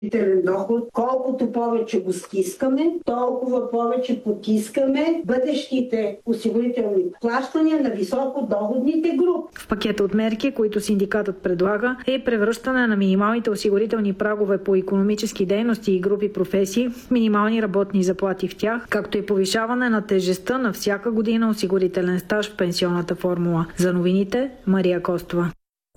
доход. Колкото повече го стискаме, толкова повече потискаме бъдещите осигурителни плащания на високодоходните групи. В пакета от мерки, които синдикатът предлага, е превръщане на минималните осигурителни прагове по икономически дейности и групи професии в минимални работни заплати в тях, както и повишаване на тежестта на всяка година осигурителен стаж в пенсионната формула. За новините, Мария Костова.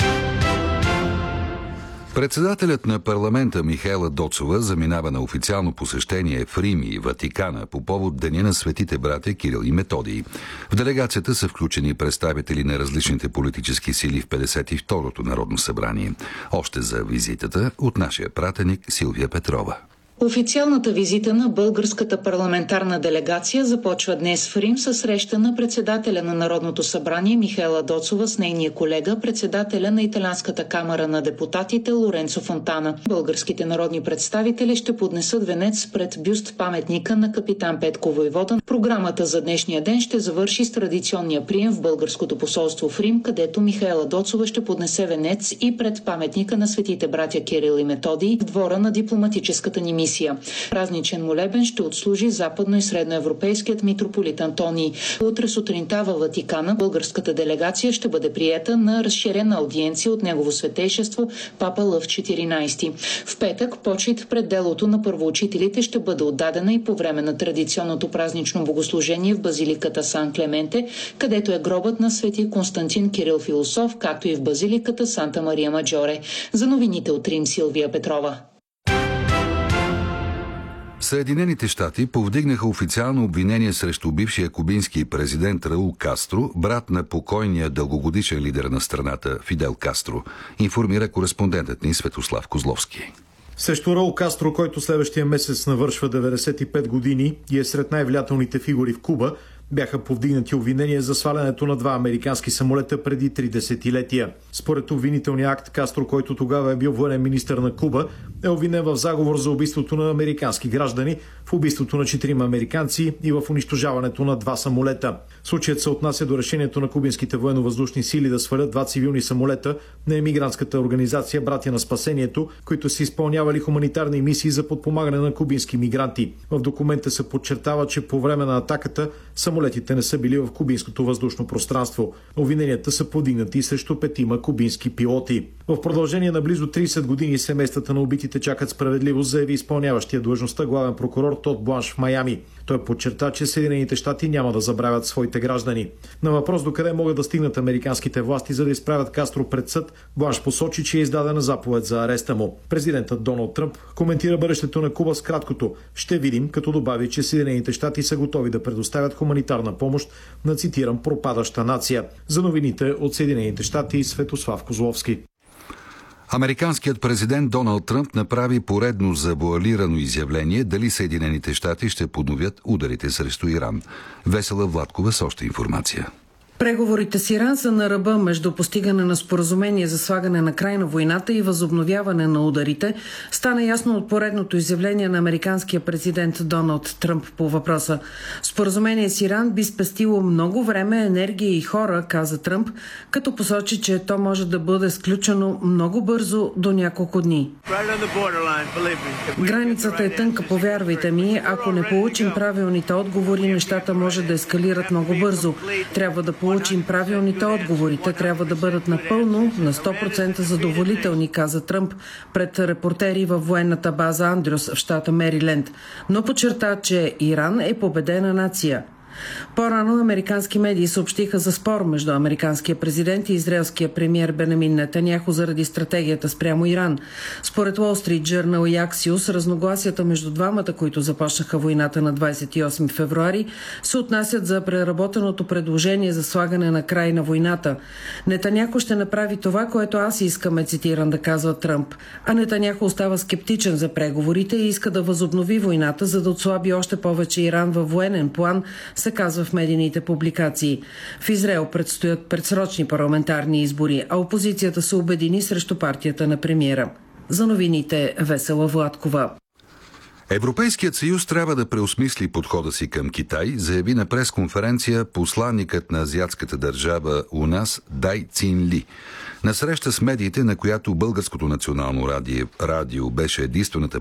Председателят на парламента Михаела Доцова заминава на официално посещение в Рим и Ватикана по повод Деня на светите братя Кирил и Методий. В делегацията са включени представители на различните политически сили в 52-то Народно събрание. Още за визитата от нашия пратеник Силвия Петрова. Официалната визита на българската парламентарна делегация започва днес в Рим със среща на председателя на Народното събрание Михаела Доцова с нейния колега, председателя на Италианската камара на депутатите Лоренцо Фонтана. Българските народни представители ще поднесат венец пред бюст паметника на капитан Петко Войвода. Програмата за днешния ден ще завърши с традиционния прием в българското посолство в Рим, където Михаела Доцова ще поднесе венец и пред паметника на светите братя Кирил и Методий в двора на дипломатическата ни мисия. Празничен молебен ще отслужи западно- и средноевропейският митрополит Антоний. Утре сутринта във Ватикана българската делегация ще бъде приета на разширена аудиенция от негово светейшество Папа Лъв 14. В петък почит пред делото на първоучителите ще бъде отдадена и по време на традиционното празнично богослужение в базиликата Сан Клементе, където е гробът на свети Константин Кирил Философ, както и в базиликата Санта Мария Маджоре. За новините от Рим, Силвия Петрова. Съединените щати повдигнаха официално обвинение срещу бившия кубински президент Раул Кастро, брат на покойния дългогодишен лидер на страната Фидел Кастро, информира кореспондентът ни Светослав Козловски. Срещу Раул Кастро, който следващия месец навършва 95 години и е сред най-влиятелните фигури в Куба, бяха повдигнати обвинения за свалянето на 2 американски самолета преди 3 десетилетия. Според обвинителния акт, Кастро, който тогава е бил военен министър на Куба, е обвинен в заговор за убийството на американски граждани, в убийството на 4 американци и в унищожаването на 2 самолета. Случаят се отнася до решението на кубинските военно-въздушни сили да свалят 2 цивилни самолета на емигрантската организация Братя на спасението, които са изпълнявали хуманитарни мисии за подпомагане на кубински мигранти. В документа се подчертава, че по време на атаката самолетите не са били в кубинското въздушно пространство. Обвиненията са подигнати срещу 5 кубински пилоти. В продължение на близо 30 години семействата на убитите чакат справедливост, заяви изпълняващия длъжността главен прокурор Тод Бланш в Майами. Той подчерта, че Съединените щати няма да забравят своите граждани. На въпрос докъде могат да стигнат американските власти, за да изправят Кастро пред съд, Бланш посочи, че е издадена заповед за ареста му. Президентът Доналд Тръмп коментира бъдещето на Куба с краткото "ще видим", като добави, че Съединените щати са готови да предоставят хуманитарна помощ на, цитирам, пропадаща нация. За новините от Съединените щати, Светослав Козловски. Американският президент Доналд Тръмп направи поредно завуалирано изявление дали Съединените щати ще подновят ударите срещу Иран. Весела Владкова с още информация. Преговорите с Иран са на ръба между постигане на споразумение за слагане на край на войната и възобновяване на ударите. Стана ясно от поредното изявление на американския президент Доналд Тръмп по въпроса. Споразумение с Иран би спестило много време, енергия и хора, каза Тръмп, като посочи, че то може да бъде сключено много бързо, до няколко дни. Границата е тънка, повярвайте ми. Ако не получим правилните отговори, нещата може да ескалират много бързо. Трябва да получим правилните отговори. Те трябва да бъдат напълно, на 100% задоволителни, каза Тръмп пред репортери във военната база Андрюс в щата Мериленд. Но подчерта, че Иран е победена нация. По-рано американски медии съобщиха за спор между американския президент и израелския премиер Бенямин Нетаняху заради стратегията спрямо Иран. Според Wall Street Journal и Axios, разногласията между двамата, които започнаха войната на 28 февруари, се отнасят за преработеното предложение за слагане на край на войната. Нетаняху ще направи това, което аз искаме, цитиран да казва Тръмп. А Нетаняху остава скептичен за преговорите и иска да възобнови войната, за да отслаби още повече Иран във военен план, се казва в медийните публикации. В Израел предстоят предсрочни парламентарни избори, а опозицията се обедини срещу партията на премиера. За новините Весела Владкова. Европейският съюз трябва да преосмисли подхода си към Китай, заяви на пресконференция посланникът на азиатската държава у нас Дай Цин Ли. На среща с медиите, на която Българското национално радио беше единствената